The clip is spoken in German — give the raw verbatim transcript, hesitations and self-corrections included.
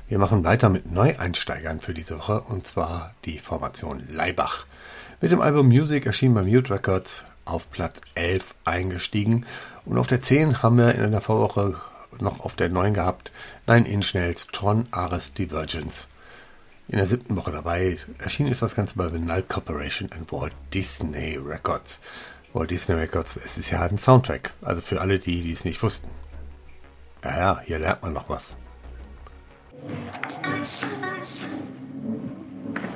Wir machen weiter mit Neueinsteigern für diese Woche, und zwar die Formation Laibach. Mit dem Album Music erschien bei Mute Records auf Platz elf eingestiegen, und auf der zehn haben wir in der Vorwoche noch auf der neun gehabt Nine Inch Nails Tron Ares Divergence. In der siebten Woche dabei erschienen ist das Ganze bei Vinyl Corporation und Walt Disney Records. Walt Disney Records, es ist ja ein Soundtrack, also für alle die, die es nicht wussten. Ja, ja, hier lernt man noch was.